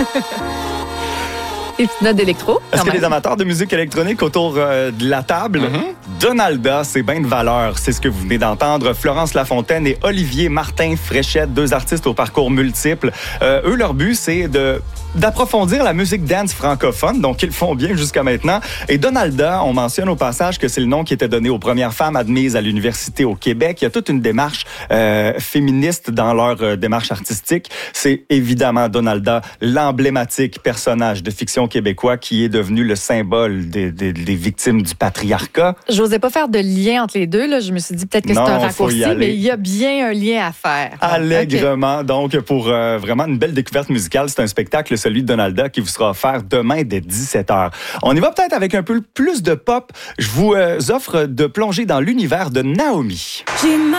Des petites notes d'électro. Est-ce que les amateurs de musique électronique autour de la table, Donalda, c'est bien de valeur. C'est ce que vous venez d'entendre. Florence Lafontaine et Olivier Martin Fréchette, deux artistes au parcours multiple. Eux, leur but, c'est d'approfondir la musique dance francophone, donc ils font bien jusqu'à maintenant. Et Donalda, on mentionne au passage que c'est le nom qui était donné aux premières femmes admises à l'université au Québec. Il y a toute une démarche féministe dans leur démarche artistique. C'est évidemment Donalda, l'emblématique personnage de fiction québécois qui est devenu le symbole des victimes du patriarcat. J'osais pas faire de lien entre les deux. Là. Je me suis dit peut-être que c'est un raccourci, mais il y a bien un lien à faire. Allègrement. Okay. Donc, pour vraiment une belle découverte musicale, c'est un spectacle, celui de Donalda, qui vous sera offert demain dès 17h. On y va peut-être avec un peu plus de pop. Je vous offre de plonger dans l'univers de Naomi.